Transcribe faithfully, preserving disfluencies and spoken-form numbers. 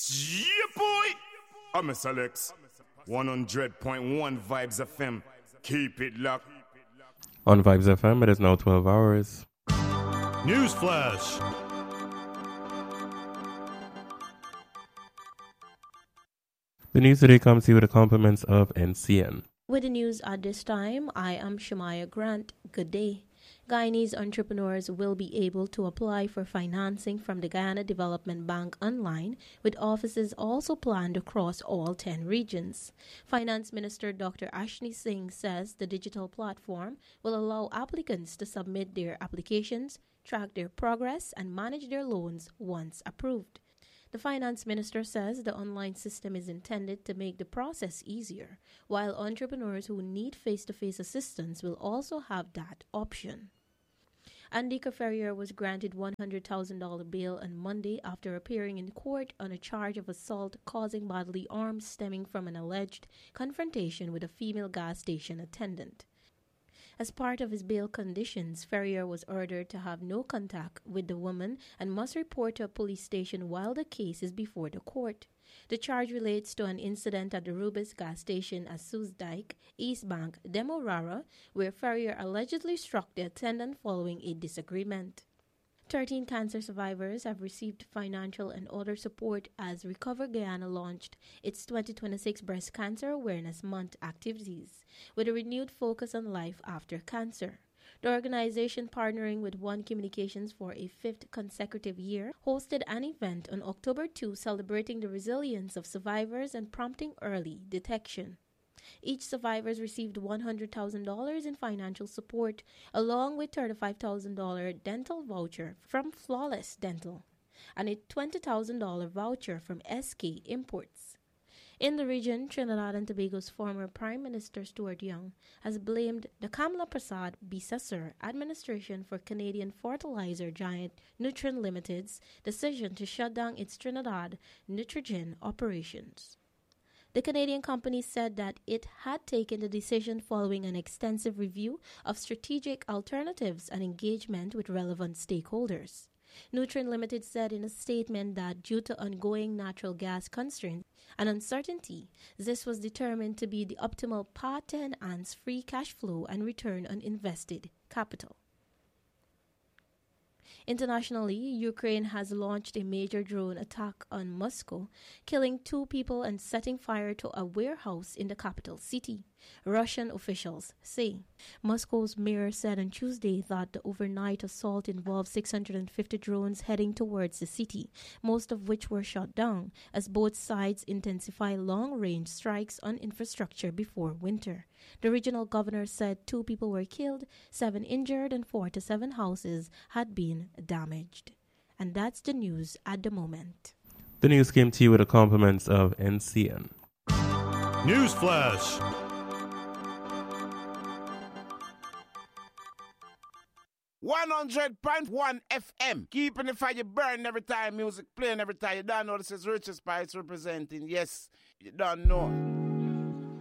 Yeah, boy. I'm Miss Alex. one hundred point one Vibes F M. Keep it locked. On Vibes F M, it is now twelve hours. Newsflash. The news today comes to you with the compliments of N C N. With the news at this time, I am Shemaya Grant. Good day. Guyanese entrepreneurs will be able to apply for financing from the Guyana Development Bank online, with offices also planned across all ten regions. Finance Minister Doctor Ashni Singh says the digital platform will allow applicants to submit their applications, track their progress, and manage their loans once approved. The finance minister says the online system is intended to make the process easier, while entrepreneurs who need face-to-face assistance will also have that option. Andika Ferrier was granted one hundred thousand dollars bail on Monday after appearing in court on a charge of assault causing bodily harm stemming from an alleged confrontation with a female gas station attendant. As part of his bail conditions, Ferrier was ordered to have no contact with the woman and must report to a police station while the case is before the court. The charge relates to an incident at the Rubis gas station at Soesdijk, East Bank, Demerara, where Ferrier allegedly struck the attendant following a disagreement. Thirteen cancer survivors have received financial and other support as Recover Guyana launched its twenty twenty-six Breast Cancer Awareness Month activities, with a renewed focus on life after cancer. The organization, partnering with One Communications for a fifth consecutive year, hosted an event on October second celebrating the resilience of survivors and prompting early detection. Each survivor received one hundred thousand dollars in financial support, along with thirty-five thousand dollars dental voucher from Flawless Dental and a twenty thousand dollars voucher from S K Imports. In the region, Trinidad and Tobago's former Prime Minister Stuart Young has blamed the Kamla Prasad Bisasar administration for Canadian fertilizer giant Nutrien Limited's decision to shut down its Trinidad Nutrien operations. The Canadian company said that it had taken the decision following an extensive review of strategic alternatives and engagement with relevant stakeholders. Nutrien Limited said in a statement that due to ongoing natural gas constraints and uncertainty, this was determined to be the optimal path to enhance free cash flow and return on invested capital. Internationally, Ukraine has launched a major drone attack on Moscow, killing two people and setting fire to a warehouse in the capital city, Russian officials say. Moscow's mayor said on Tuesday that the overnight assault involved six hundred fifty drones heading towards the city, most of which were shot down, as both sides intensify long-range strikes on infrastructure before winter. The regional governor said two people were killed, seven injured, and forty-seven houses had been damaged. And that's the news at the moment. The news came to you with the compliments of N C N. Newsflash. one hundred point one F M. Keeping the fire burning every time music playing, every time. You don't know this is Richard Spice representing. Yes, you don't know.